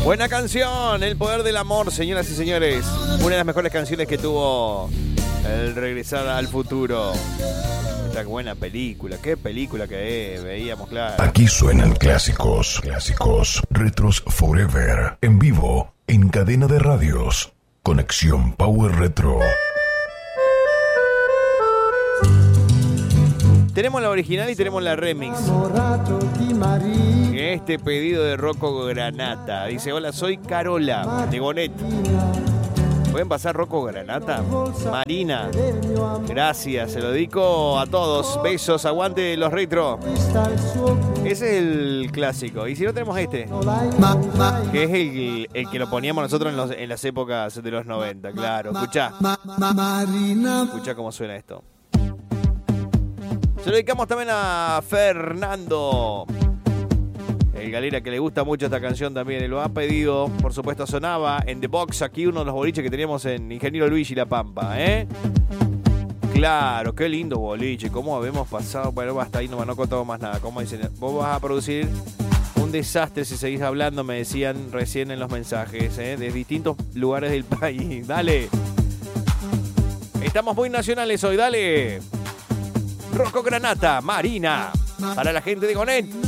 Buena canción, El Poder del Amor, señoras y señores. Una de las mejores canciones que tuvo el Regresar al Futuro. Esta buena película, qué película que veíamos, claro. Aquí suenan clásicos, Retros Forever, en vivo, en cadena de radios. Conexión Power Retro. Tenemos la original y tenemos la remix. Este pedido de Rocco Granata. Dice, hola, soy Carola, de Gonet. ¿Pueden pasar Rocco Granata? Marina, gracias, se lo dedico a todos. Besos, aguante los retro. Ese es el clásico. Y si no tenemos este, que es el que lo poníamos nosotros en las épocas de los 90, claro. Escuchá cómo suena esto. Se lo dedicamos también a Fernando, el galera, que le gusta mucho esta canción también. Él lo ha pedido, por supuesto. Sonaba en The Box, aquí uno de los boliches que teníamos en Ingeniero Luis y La Pampa, ¿eh? Claro, qué lindo boliche, cómo habíamos pasado. Bueno, hasta ahí no contamos más nada. Como dicen, vos vas a producir un desastre si seguís hablando, me decían recién en los mensajes, ¿eh? De distintos lugares del país. Dale. Estamos muy nacionales hoy, dale. Rocco Granata, Marina, para la gente de Gonet.